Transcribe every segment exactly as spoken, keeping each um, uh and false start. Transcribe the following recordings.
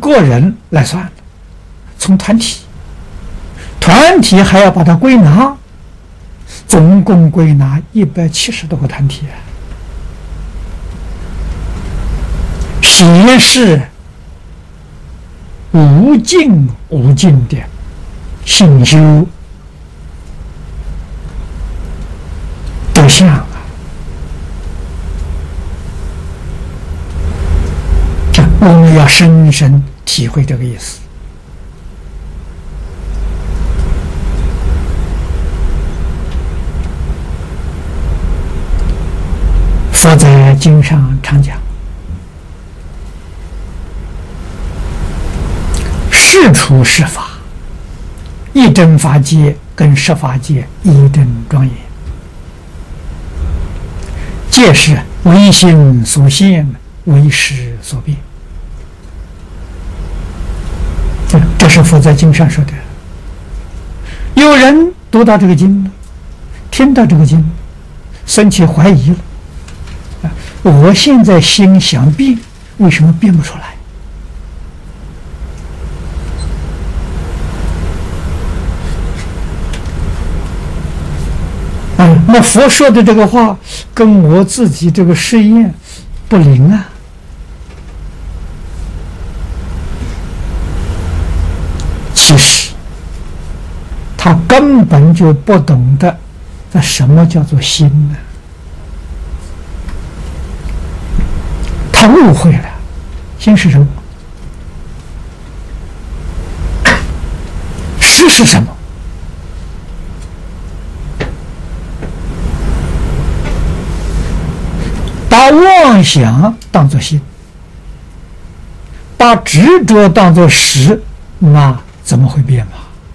个人来算的，从团体，团体还要把它归纳，总共归纳一百七十多个团体啊。显示无尽无尽的信修对象啊！我们要深深体会这个意思。佛在经上常讲，事出世法，一真法界跟十法界一真庄严，皆是唯心所现，唯识所变。这是佛在经上说的。有人读到这个经了，听到这个经，生起怀疑了。我现在心想变，为什么变不出来？嗯，那佛说的这个话跟我自己这个试验不灵啊。其实他根本就不懂得这什么叫做心呢？他误会了，心是什么？识是什么？把妄想当作心，把执着当作识，那怎么会变嘛？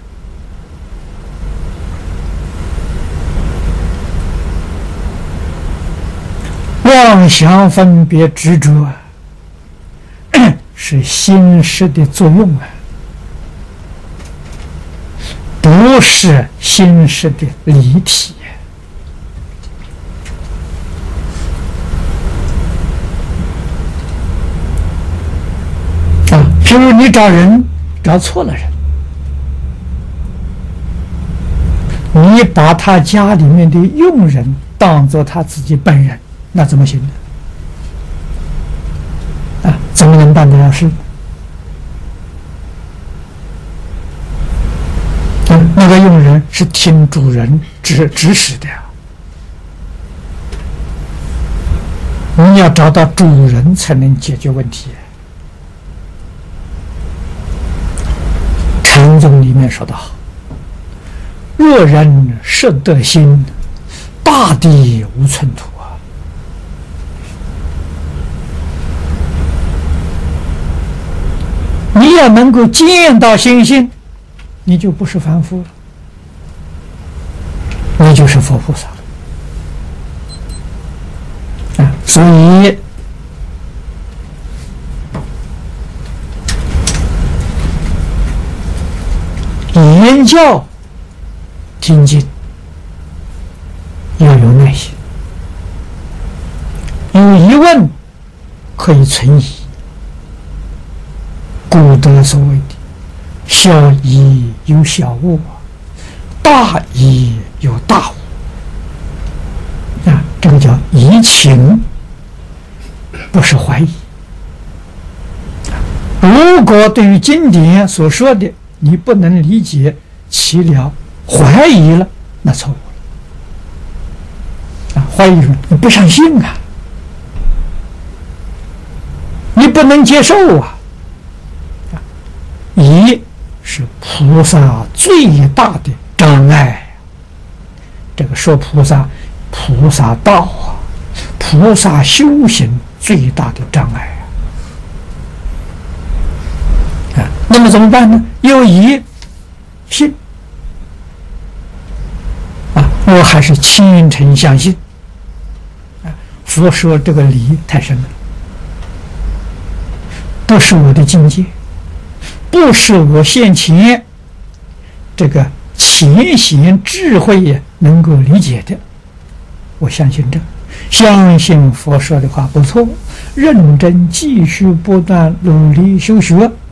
妄想分别执着啊，是心识的作用啊，不是心识的离体啊。譬如你找人找错了人，你把他家里面的佣人当作他自己本人，那怎么行呢？啊，怎么能办得了事？嗯，那个佣人是听主人指指使的呀。你要找到主人才能解决问题。禅宗里面说得好：“若人识得心，大地无寸土。”你要能够见到心性，你就不是凡夫了，你就是佛菩萨啊！所以言教听经要有耐心，有疑问可以存疑。古德所谓的小疑有小悟，大疑有大悟啊，这个叫疑情，不是怀疑。如果对于经典所说的你不能理解起了怀疑了，那错误了啊！怀疑说你不相信啊，你不能接受啊。疑是菩萨最大的障碍。这个说菩萨，菩萨道啊，菩萨修行最大的障碍啊！啊，那么怎么办呢？有疑信啊，我还是虔诚相信啊。佛说这个理太深了，不是我的境界。不是我现前这个浅显智慧能够理解的，我相信这，相信佛说的话不错，认真继续不断努力修学，